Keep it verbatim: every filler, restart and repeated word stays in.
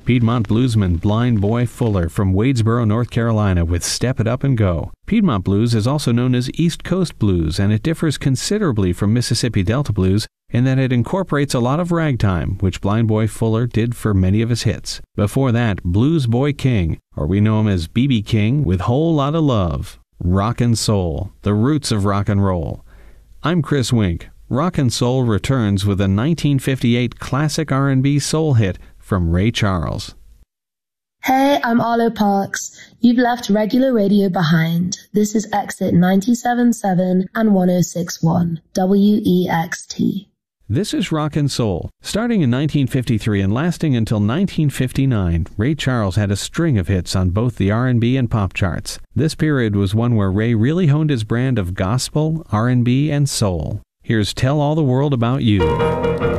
Piedmont bluesman Blind Boy Fuller from Wadesboro, North Carolina with Step It Up and Go. Piedmont blues is also known as East Coast blues, and it differs considerably from Mississippi Delta blues in that it incorporates a lot of ragtime, which Blind Boy Fuller did for many of his hits. Before that, Blues Boy King, or we know him as B B King, with Whole Lotta Love. Rock and Soul, the roots of rock and roll. I'm Chris Wink. Rock and Soul returns with a nineteen fifty-eight classic R and B soul hit from Ray Charles. Hey, I'm Arlo Parks. You've left regular radio behind. This is Exit ninety-seven point seven and one oh six point one, W E X T. This is Rock and Soul. Starting in nineteen fifty-three and lasting until nineteen fifty-nine, Ray Charles had a string of hits on both the R and B and pop charts. This period was one where Ray really honed his brand of gospel, R and B, and soul. Here's Tell All the World About You.